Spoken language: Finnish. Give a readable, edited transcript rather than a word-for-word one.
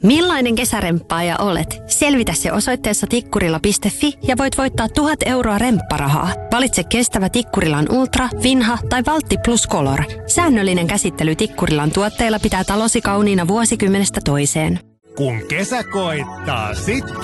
Millainen kesäremppaaja olet? Selvitä se osoitteessa tikkurila.fi ja voit voittaa 1000 euroa rempparahaa. Valitse kestävä Tikkurilan Ultra, Vinha tai Valtti Plus Color. Säännöllinen käsittely Tikkurilan tuotteilla pitää talosi kauniina vuosikymmenestä toiseen. Kun kesä koittaa, sit